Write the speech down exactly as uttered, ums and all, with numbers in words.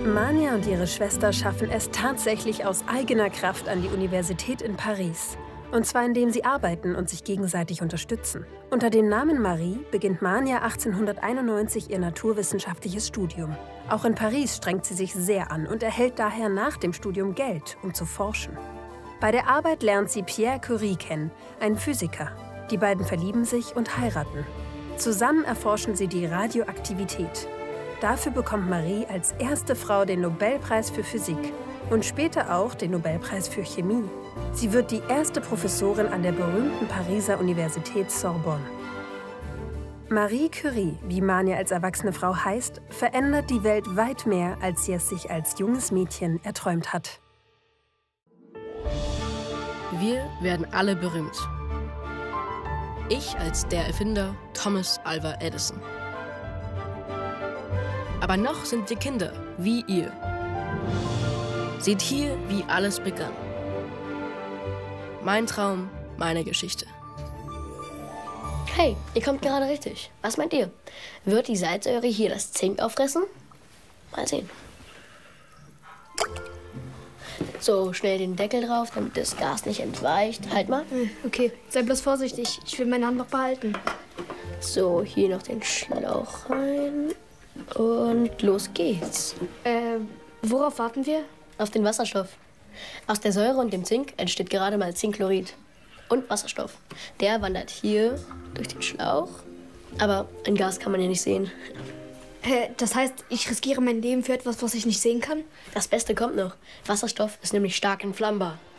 Mania und ihre Schwester schaffen es tatsächlich aus eigener Kraft an die Universität in Paris. Und zwar indem sie arbeiten und sich gegenseitig unterstützen. Unter dem Namen Marie beginnt Mania achtzehnhunderteinundneunzig ihr naturwissenschaftliches Studium. Auch in Paris strengt sie sich sehr an und erhält daher nach dem Studium Geld, um zu forschen. Bei der Arbeit lernt sie Pierre Curie kennen, einen Physiker. Die beiden verlieben sich und heiraten. Zusammen erforschen sie die Radioaktivität. Dafür bekommt Marie als erste Frau den Nobelpreis für Physik und später auch den Nobelpreis für Chemie. Sie wird die erste Professorin an der berühmten Pariser Universität Sorbonne. Marie Curie, wie Mania als erwachsene Frau heißt, verändert die Welt weit mehr, als sie es sich als junges Mädchen erträumt hat. Wir werden alle berühmt. Ich als der Erfinder Thomas Alva Edison. Aber noch sind wir Kinder, wie ihr. Seht hier, wie alles begann. Mein Traum, meine Geschichte. Hey, ihr kommt gerade richtig. Was meint ihr? Wird die Salzsäure hier das Zink auffressen? Mal sehen. So, schnell den Deckel drauf, damit das Gas nicht entweicht. Halt mal. Okay, sei bloß vorsichtig. Ich will meine Hand noch behalten. So, hier noch den Schlauch rein. Und los geht's. Äh, worauf warten wir? Auf den Wasserstoff. Aus der Säure und dem Zink entsteht gerade mal Zinkchlorid. Und Wasserstoff. Der wandert hier durch den Schlauch. Aber ein Gas kann man hier nicht sehen. Äh, das heißt, ich riskiere mein Leben für etwas, was ich nicht sehen kann? Das Beste kommt noch. Wasserstoff ist nämlich stark entflammbar.